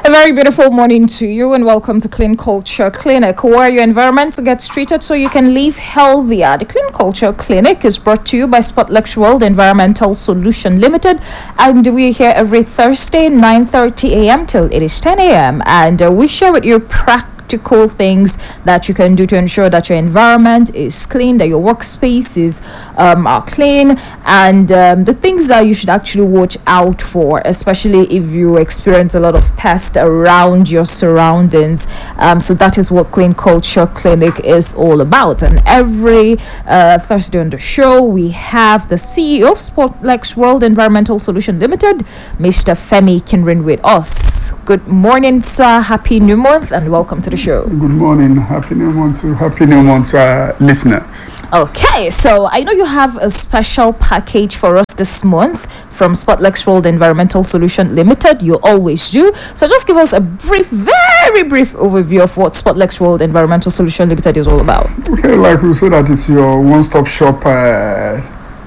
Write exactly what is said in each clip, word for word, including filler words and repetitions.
A very beautiful morning to you and welcome to Clean Culture Clinic, where your environment gets treated so you can live healthier. The Clean Culture Clinic is brought to you by Spotlex World Environmental Solution Limited, and we're here every Thursday nine thirty a.m. till it is ten a.m. and uh, we share with you practical practical things that you can do to ensure that your environment is clean, that your workspaces um, are clean, and um, the things that you should actually watch out for, especially if you experience a lot of pests around your surroundings. Um, so that is what Clean Culture Clinic is all about. And every uh, Thursday on the show, we have the C E O of Spotlex World Environmental Solution Limited, Mister Femi Kinrin, with us. Good morning, sir. Happy New Month, and welcome to the show. Good morning. Happy New Month to Happy New Month uh, listeners. Okay, so I know you have a special package for us this month from Spotlex World Environmental Solution Limited. You always do. So just give us a brief, very brief overview of what Spotlex World Environmental Solution Limited is all about. Okay, like we said, that it's your one-stop shop uh,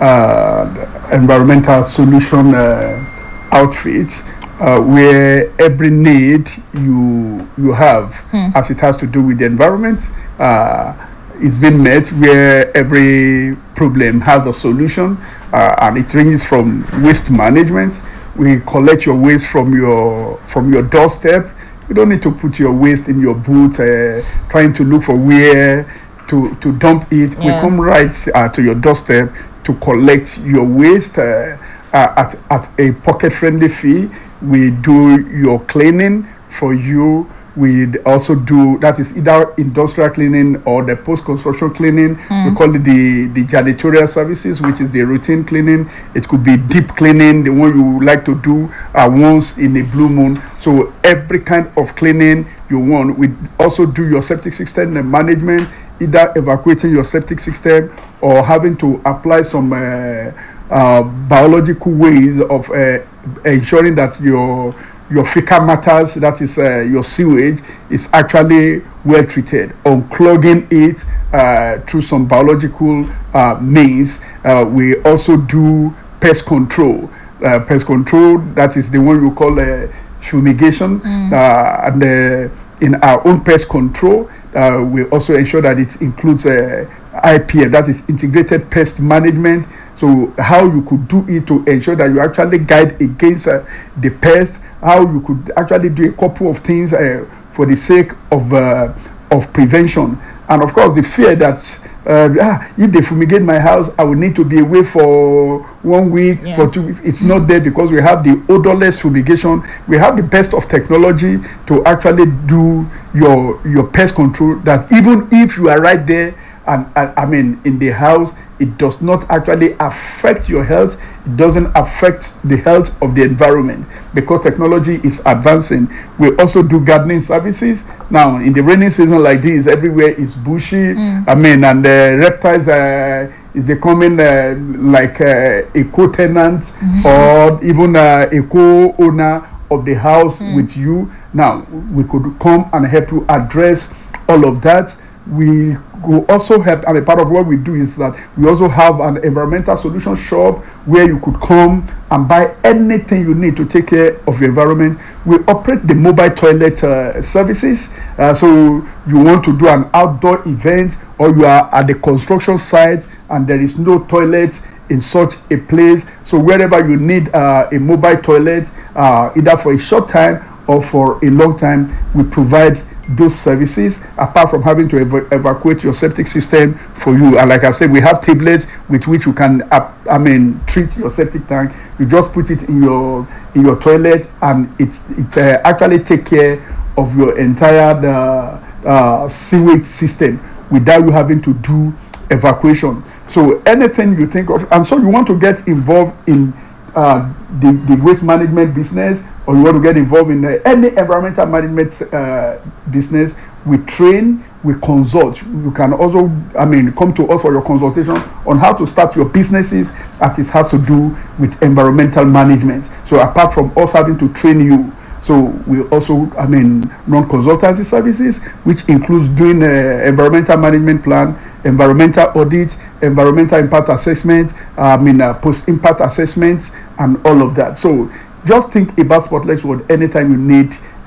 uh, environmental solution uh, outfit. Uh, where every need you you have hmm. as it has to do with the environment uh, is being met, where every problem has a solution, uh, and it ranges from waste management. We collect your waste from your from your doorstep. You don't need to put your waste in your boot uh, trying to look for where to, to dump it. Yeah. We come right uh, to your doorstep to collect your waste uh, uh, at, at a pocket-friendly fee. We do your cleaning for you. We also do, that is either industrial cleaning or the post-construction cleaning. Mm. We call it the, the janitorial services, which is the routine cleaning. It could be deep cleaning, the one you like to do uh, once in a blue moon. So every kind of cleaning you want. We also do your septic system management, either evacuating your septic system or having to apply some uh, uh, biological ways of uh, ensuring that your your fecal matters, that is uh, your sewage, is actually well treated, unclogging it uh, through some biological uh, means. Uh, we also do pest control. Uh, pest control, that is the one we call uh, fumigation. Mm. Uh, and uh, in our own pest control, uh, we also ensure that it includes uh, I P M, that is integrated pest management. So how you could do it to ensure that you actually guide against uh, the pest, how you could actually do a couple of things uh, for the sake of uh, of prevention. And of course, the fear that uh, ah, if they fumigate my house, I will need to be away for one week, yeah. for two weeks. It's not there because we have the odorless fumigation. We have the best of technology to actually do your, your pest control, that even if you are right there, and, and I mean, in the house, it does not actually affect your health. It doesn't affect the health of the environment because technology is advancing. We also do gardening services. Now, in the rainy season like this, everywhere is bushy. Mm. I mean, and the reptiles uh, is becoming uh, like uh, a co-tenant mm-hmm. or even uh, a co-owner of the house mm. with you. Now, we could come and help you address all of that. We will also help, and a part of what we do is that we also have an environmental solution shop where you could come and buy anything you need to take care of your environment. We operate the mobile toilet uh, services. Uh, so you want to do an outdoor event, or you are at the construction site and there is no toilet in such a place. So wherever you need uh, a mobile toilet, uh, either for a short time or for a long time, we provide those services, apart from having to ev- evacuate your septic system for you. And like I said, we have tablets with which you can uh, I mean treat your septic tank. You just put it in your in your toilet, and it it uh, actually take care of your entire uh, uh, sewage system without you having to do evacuation. So anything you think of, and so you want to get involved in uh, the, the waste management business, or you want to get involved in uh, any environmental management uh, business, we train, we consult. You can also, I mean, come to us for your consultation on how to start your businesses that it has to do with environmental management. So apart from us having to train you, so we also, I mean, run consultancy services, which includes doing an environmental management plan, environmental audit, environmental impact assessment, I mean, uh, post-impact assessments, and all of that. So just think about Spotlex World anytime you need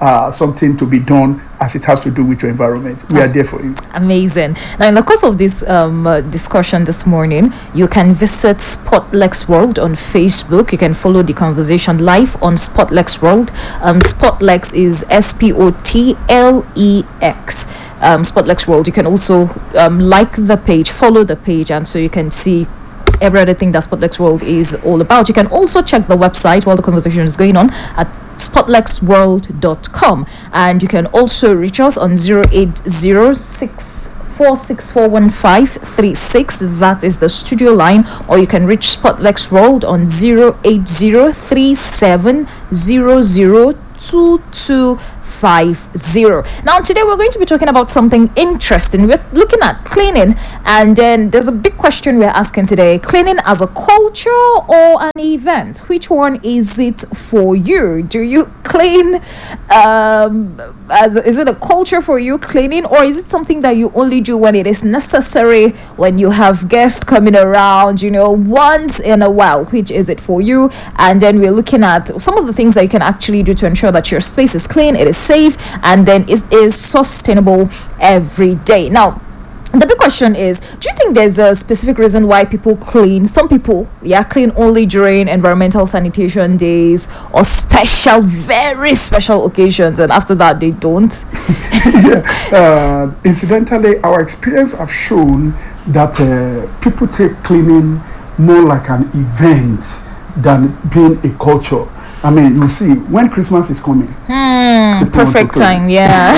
uh, something to be done as it has to do with your environment. We Oh. are there for you. Amazing. Now, in the course of this um, uh, discussion this morning, you can visit Spotlex World on Facebook. You can follow the conversation live on Spotlex World. Um, Spotlex is S P O T L E X. Um, Spotlex World. You can also um, like the page, follow the page, and so you can see every other thing that Spotlex World is all about. You can also check the website while the conversation is going on at spotlex world dot com, and you can also reach us on zero eight zero six four six four one five three six. That is the studio line. Or you can reach Spotlex World on zero eight zero three seven zero zero two two five zero. Now, today we're going to be talking about something interesting. We're looking at cleaning, and then there's a big question we're asking today: cleaning as a culture or an event? Which one is it for you? Do you clean um as is it a culture for you, cleaning, or is it something that you only do when it is necessary, when you have guests coming around, you know, once in a while? Which is it for you? And then we're looking at some of the things that you can actually do to ensure that your space is clean, it is safe, and then it is sustainable every day. Now, the big question is, do you think there's a specific reason why people clean? Some people, yeah, clean only during environmental sanitation days or special, very special occasions, and after that they don't. Yeah. Uh, incidentally, our experience have shown that uh, people take cleaning more like an event than being a culture. I mean, you see, when Christmas is coming, Hmm, people want to perfect clean. time, yeah.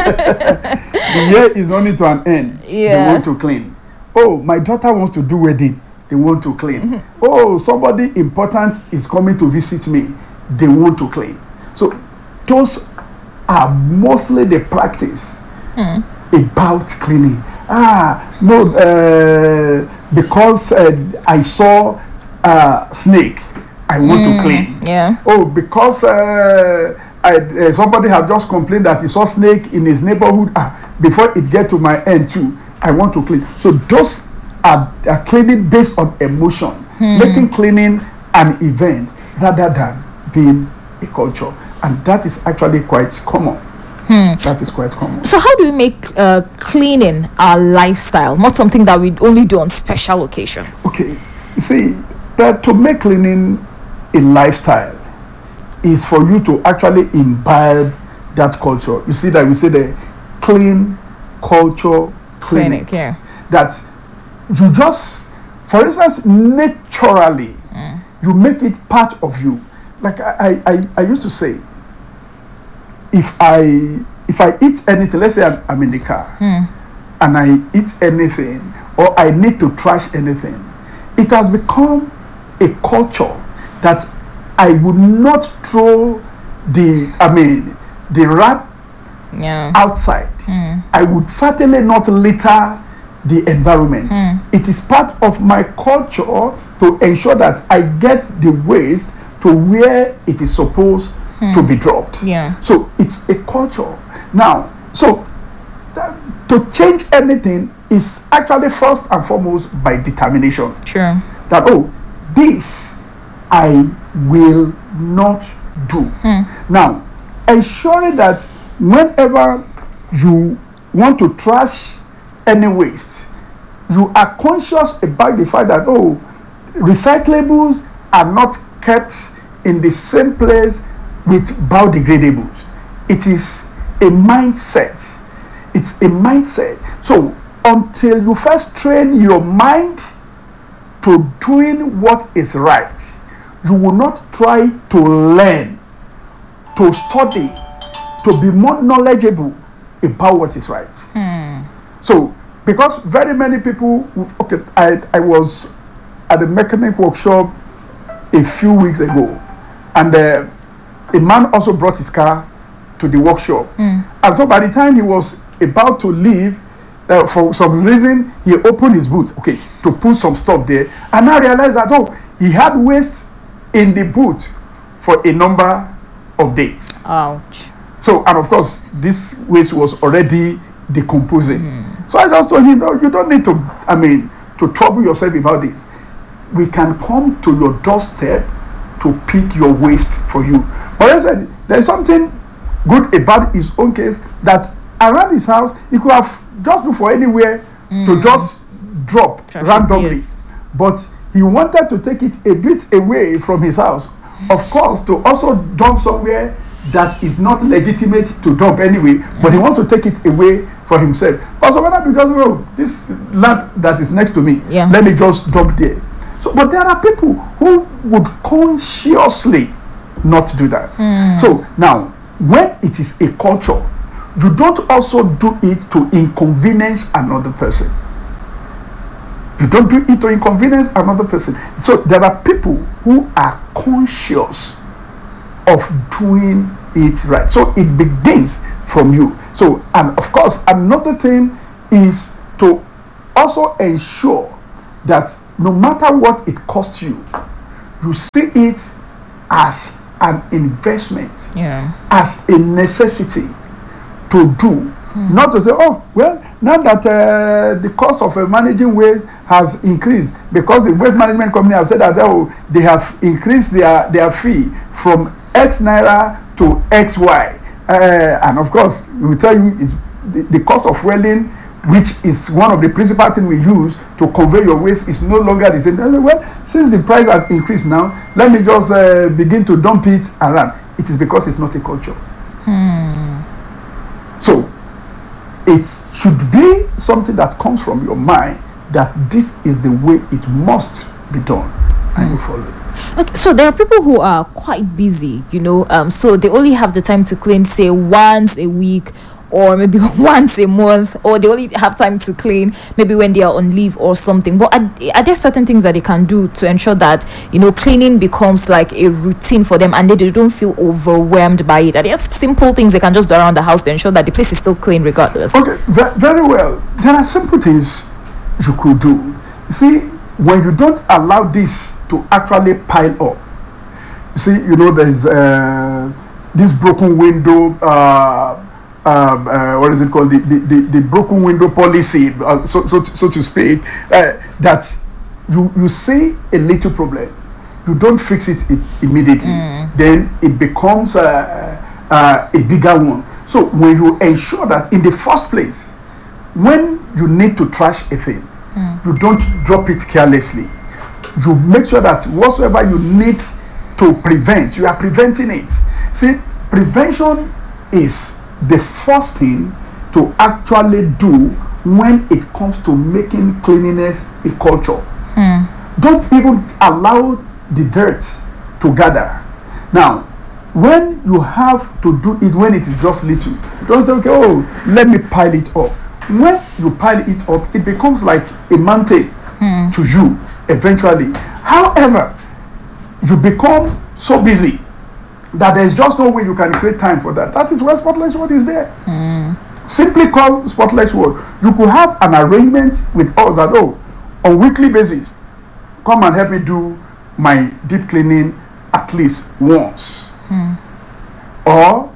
The year is only to an end. They Yeah. want to clean. Oh, my daughter wants to do wedding. They want to clean. Oh, somebody important is coming to visit me. They want to clean. So those are mostly the practice Hmm. about cleaning. Ah, no, uh, because uh, I saw a snake, I want to clean. Yeah. Oh, because uh, I, uh, somebody had just complained that he saw snake in his neighborhood. Ah, before it get to my end too, I want to clean. So those are, are cleaning based on emotion, making cleaning an event rather than being a culture, and that is actually quite common. That is quite common. So how do we make uh, cleaning our lifestyle, not something that we only do on special occasions? Okay, you see, that to make cleaning a lifestyle is for you to actually imbibe that culture. You see that we say the clean culture clinic. Clinic, yeah. That you just, for instance, naturally, you make it part of you. Like I, I, I used to say, if I if I eat anything, let's say I'm, I'm in the car and I eat anything or I need to trash anything, it has become a culture that I would not throw the I mean the rat Yeah. outside. I would certainly not litter the environment. It is part of my culture to ensure that I get the waste to where it is supposed to be dropped. Yeah. So it's a culture. Now, so that, to change anything is actually first and foremost by determination. Sure. That, oh, this I will not do. Now, ensuring that whenever you want to trash any waste, you are conscious about the fact that, oh, recyclables are not kept in the same place with biodegradables. It is a mindset. It's a mindset. So until you first train your mind to doing what is right, you will not try to learn, to study, to be more knowledgeable about what is right. So because very many people, okay, I, I was at the mechanic workshop a few weeks ago, and uh, a man also brought his car to the workshop. And so by the time he was about to leave, uh, for some reason, he opened his boot, okay, to put some stuff there. And I realized that, oh, he had waste in the boot for a number of days. Ouch. So, and of course, this waste was already decomposing. So I just told him, no, you don't need to, I mean, to trouble yourself about this. We can come to your doorstep to pick your waste for you. But I said, there's something good about his own case, that around his house he could have just looked for anywhere mm. to just drop Trash randomly, yes. but he wanted to take it a bit away from his house, of course, to also dump somewhere that is not legitimate to dump anyway, mm. but he wants to take it away for himself. Also, whether because oh, this land that is next to me, yeah. let me just dump there. So, but there are people who would consciously not do that. Mm. So now, when it is a culture, you don't also do it to inconvenience another person. You don't do it to inconvenience another person. So there are people who are conscious of doing it right. So it begins from you. So, and of course, another thing is to also ensure that no matter what it costs you, you see it as an investment, yeah. as a necessity to do. Hmm. Not to say, oh, well, now that uh, the cost of uh, managing waste has increased, because the waste management company have said that oh, they have increased their, their fee from X naira to X Y. Uh, and of course, we will tell you it's the, the cost of fueling, which is one of the principal things we use to convey your waste, is no longer the same. Well, since the price has increased now, let me just uh, begin to dump it around. It is because it's not a culture. Hmm. So, it should be something that comes from your mind that this is the way it must be done, and mm. you follow. Okay, so there are people who are quite busy, you know, um, so they only have the time to clean, say, once a week, or maybe once a month, or they only have time to clean maybe when they are on leave or something. But are, are there certain things that they can do to ensure that, you know, cleaning becomes like a routine for them and they, they don't feel overwhelmed by it? Are there simple things they can just do around the house to ensure that the place is still clean regardless? Okay, ve- very well. There are simple things you could do. You see, when you don't allow this to actually pile up, you see, you know, there's uh, this broken window, uh, Um, uh, what is it called? The the, the, the broken window policy, uh, so, so so to speak. Uh, that you you see a little problem, you don't fix it I- immediately. Mm. Then it becomes uh, uh, a bigger one. So when you ensure that in the first place, when you need to trash a thing, mm. you don't drop it carelessly. You make sure that whatsoever you need to prevent, you are preventing it. See, prevention is the first thing to actually do when it comes to making cleanliness a culture. Hmm. Don't even allow the dirt to gather. Now, when you have to do it when it is just little, don't say, okay, oh, let me pile it up. When you pile it up, it becomes like a mountain hmm. to you eventually. However, you become so busy that there's just no way you can create time for that. That is where Spotless World is there. Mm. Simply call Spotless World. You could have an arrangement with us that, oh, on weekly basis, come and help me do my deep cleaning at least once. Mm. Or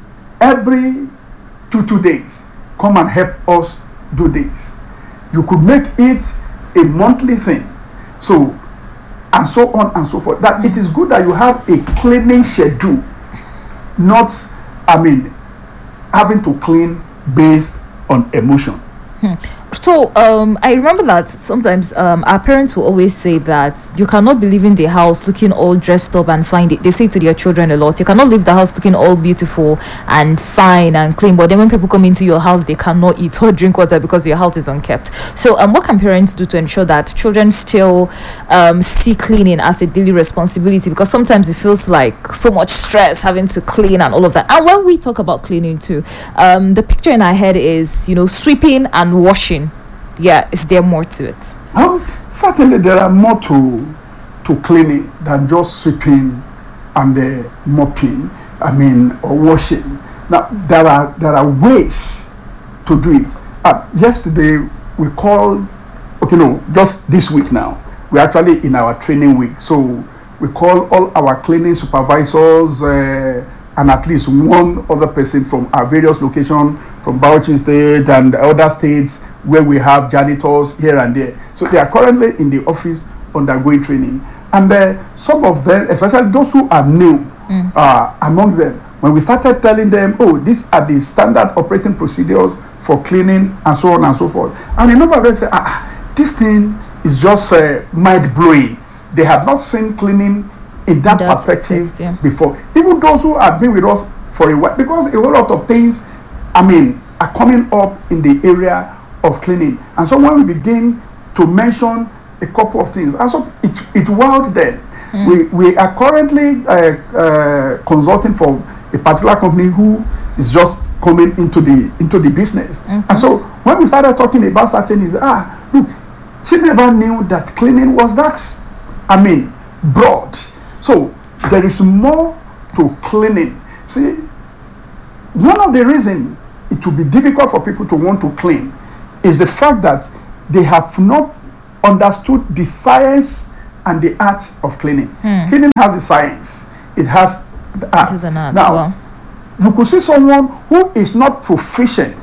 every two, two days, come and help us do this. You could make it a monthly thing. So, and so on and so forth. That it is good that you have a cleaning schedule, not, I mean, having to clean based on emotion. Hmm. So um, I remember that sometimes um, our parents will always say that you cannot be leaving the house looking all dressed up and fine. They, they say to their children a lot, you cannot leave the house looking all beautiful and fine and clean, but then when people come into your house, they cannot eat or drink water because your house is unkept. So um, what can parents do to ensure that children still um, see cleaning as a daily responsibility? Because sometimes it feels like so much stress having to clean and all of that. And when we talk about cleaning too, um, the picture in our head is, you know, sweeping and washing. Yeah, is there more to it? Um, certainly there are more to to cleaning than just sweeping and uh, mopping, I mean, or washing. Now, there are there are ways to do it. Uh, yesterday, we called, okay, no, just this week now, we're actually in our training week. So, we call all our cleaning supervisors uh, and at least one other person from our various locations, from Bauchi State and other states, where we have janitors here and there. So they are currently in the office undergoing training. And uh, some of them, especially those who are new, mm. uh, among them, when we started telling them, oh, these are the standard operating procedures for cleaning and so on and so forth, and a number of them say, ah, this thing is just uh, mind blowing. They have not seen cleaning in that That's perspective it, yeah. before. Even those who have been with us for a while, because a whole lot of things, I mean, are coming up in the area of cleaning. And so when we begin to mention a couple of things, and so it it wild then. Mm. We we are currently uh, uh, consulting for a particular company who is just coming into the into the business. Mm-hmm. And so when we started talking about certain things, ah, look, she never knew that cleaning was that, I mean, broad. So there is more to cleaning. See, one of the reasons it will be difficult for people to want to clean is the fact that they have not understood the science and the art of cleaning. Hmm. Cleaning has the science. It has the art. It is an art. Now, well. you could see someone who is not proficient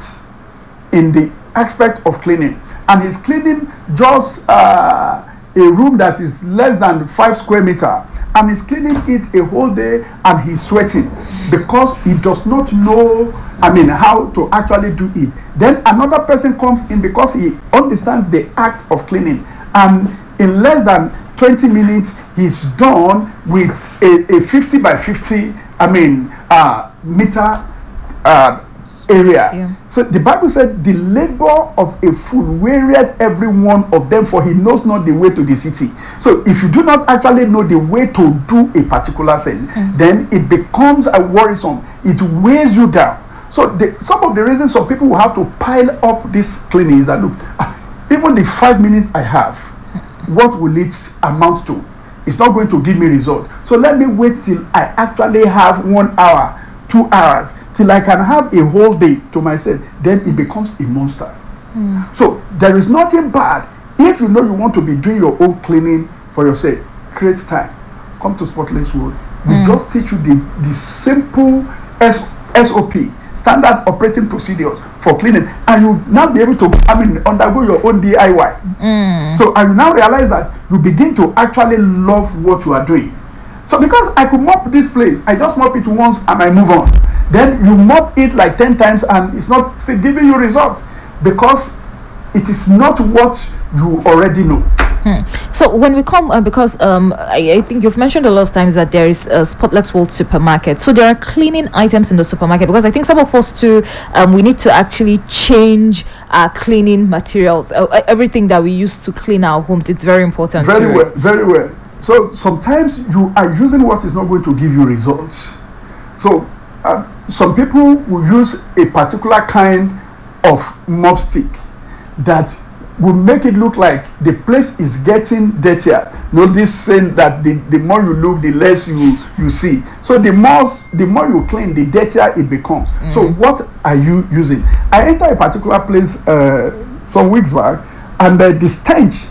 in the aspect of cleaning, and is cleaning just uh, a room that is less than five square meter, and is cleaning it a whole day, and he's sweating because he does not know, I mean, how to actually do it. Then another person comes in because he understands the act of cleaning, and in less than twenty minutes he's done with a, a fifty by fifty, I mean, uh, meter uh, area. Yeah. So the Bible said, the labor of a fool wearieth every one of them, for he knows not the way to the city. So if you do not actually know the way to do a particular thing, mm-hmm. then it becomes a worrisome. It weighs you down. So the, some of the reasons some people will have to pile up this cleaning is that, look, ah, even the five minutes I have, what will it amount to? It's not going to give me result. So let me wait till I actually have one hour, two hours, till I can have a whole day to myself. Then it becomes a monster. Mm. So there is nothing bad. If you know you want to be doing your own cleaning for yourself, create time. Come to Spotless World. We mm. just teach you the, the simple S O P, standard operating procedures for cleaning, and you now be able to, I mean, undergo your own D I Y. Mm. So I now realize that you begin to actually love what you are doing. So because I could mop this place, I just mop it once and I move on. Then you mop it like ten times and it's not still giving you results because it is not what you already know. Hmm. So when we come, uh, because um, I, I think you've mentioned a lot of times that there is a Spotless World supermarket. So there are cleaning items in the supermarket, because I think some of us too, um, we need to actually change our cleaning materials. Uh, everything that we use to clean our homes, it's very important. Very well, very well. So sometimes you are using what is not going to give you results. So uh, some people will use a particular kind of mop stick that will make it look like the place is getting dirtier. Notice saying that the, the more you look, the less you, you see. So the more the more you clean, the dirtier it becomes. Mm-hmm. So what are you using? I entered a particular place uh, some weeks back, and uh, the stench,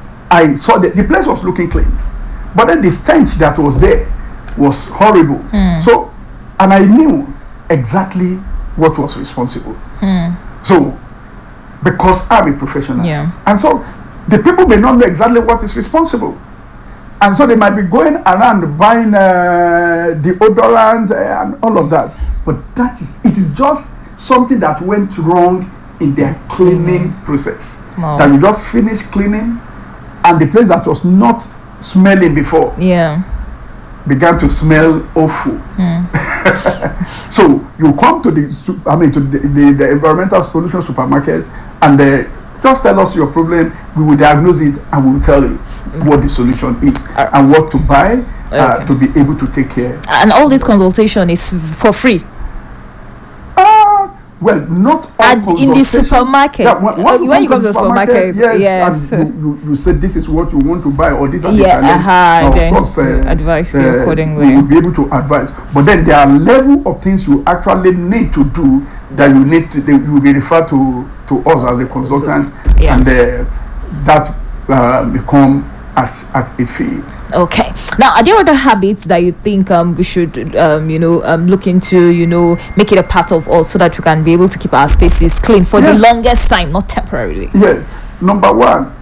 I saw that the place was looking clean, but then the stench that was there was horrible. Mm. So, and I knew exactly what was responsible. Mm. So, because I'm a professional. Yeah. And so the people may not know exactly what is responsible. And so they might be going around buying uh, deodorant uh, and all of that. But that is, it is just something that went wrong in their cleaning mm-hmm. process. Wow. That you just finished cleaning and the place that was not smelling before yeah. began to smell awful. Mm. So you come to the, I mean, to the, the, the environmental solution supermarket, and uh, just tell us your problem. We will diagnose it and we will tell you what the solution is uh, and what to buy uh, okay. to be able to take care. And all this consultation is for free. Uh, well, not all and in the supermarket. Yeah, when, uh, when you go to the supermarket, yes, yes. and you, you, you said this is what you want to buy, or this is yeah, the uh-huh, of then course, uh, advise you uh, accordingly. We will be able to advise, but then there are level of things you actually need to do that you need to. They, you will be referred to to us as a consultant, yeah. and uh, that uh, become at at a fee. Okay. Now, are there other habits that you think um, we should, um, you know, um, look into, you know, make it a part of us so that we can be able to keep our spaces clean for yes. the longest time, not temporarily? Yes. Number one,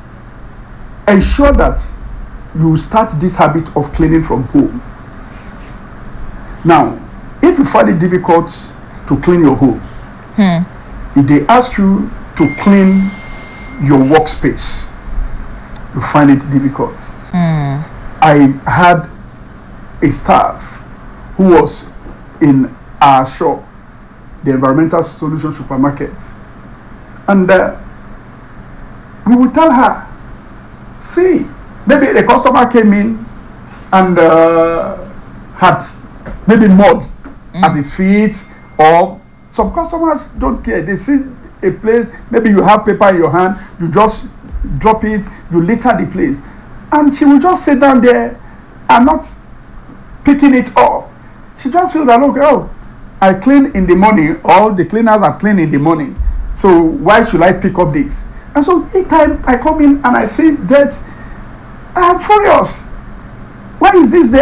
ensure that you start this habit of cleaning from home. Now, if you find it difficult to clean your home, Hmm. if they ask you to clean your workspace, you find it difficult. Hmm. I had a staff who was in our shop, the Environmental Solution Supermarket, and uh, we would tell her, see, maybe the customer came in and uh, had maybe mud Mm. at his feet, or some customers don't care. They see a place, maybe you have paper in your hand, you just drop it, you litter the place, and she will just sit down there and not picking it up. She just feels that, look, oh, I clean in the morning, or the cleaners are clean in the morning, so why should I pick up this? And so each time I come in and I see that, I am furious. Why is this there?